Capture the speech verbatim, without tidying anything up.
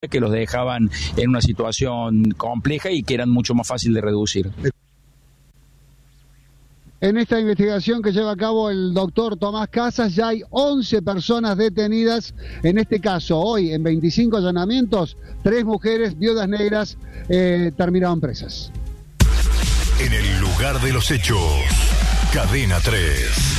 que los dejaban en una situación compleja y que eran mucho más fácil de reducir. En esta investigación que lleva a cabo el doctor Tomás Casas, ya hay once personas detenidas. En este caso, hoy, en veinticinco allanamientos, tres mujeres, viudas negras, eh, terminaron presas. En el lugar de los hechos, Cadena tres.